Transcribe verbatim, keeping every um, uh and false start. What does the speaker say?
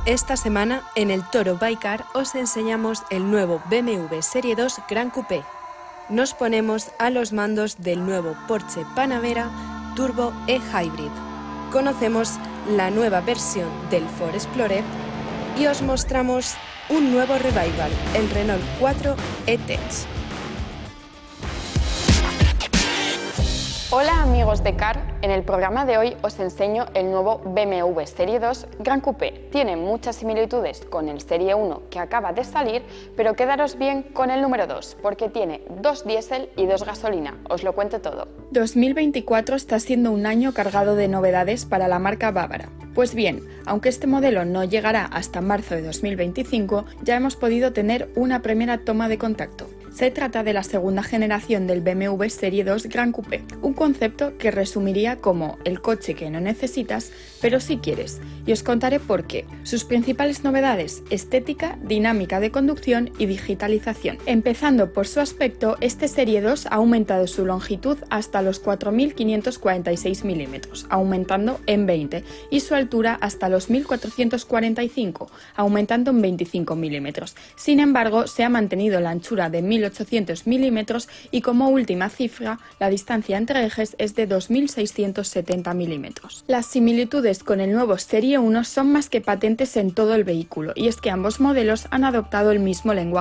Esta semana, en el Toro Bike os enseñamos el nuevo B M W Serie dos Gran Coupé. Nos ponemos a los mandos del nuevo Porsche Panamera Turbo e-Hybrid. Conocemos la nueva versión del Ford Explorer y os mostramos un nuevo revival, el Renault cuatro E-Tech. Hola amigos de Car, en el programa de hoy os enseño el nuevo B M W Serie dos Gran Coupé. Tiene muchas similitudes con el Serie uno que acaba de salir, pero quedaros bien con el número dos, porque tiene dos diésel y dos gasolina. Os lo cuento todo. dos mil veinticuatro está siendo un año cargado de novedades para la marca bávara. Pues bien, aunque este modelo no llegará hasta marzo de dos mil veinticinco, ya hemos podido tener una primera toma de contacto. Se trata de la segunda generación del B M W Serie dos Gran Coupé, un concepto que resumiría como el coche que no necesitas, pero sí quieres, y os contaré por qué. Sus principales novedades: estética, dinámica de conducción y digitalización. Empezando por su aspecto, este Serie dos ha aumentado su longitud hasta los cuatro mil quinientos cuarenta y seis milímetros, aumentando en veinte, y su altura hasta los mil cuatrocientos cuarenta y cinco, aumentando en veinticinco milímetros. Sin embargo, se ha mantenido la anchura de mil ochocientos milímetros y como última cifra, la distancia entre ejes es de dos mil seiscientos setenta milímetros. Las similitudes con el nuevo Serie uno son más que patentes en todo el vehículo, y es que ambos modelos han adoptado el mismo lenguaje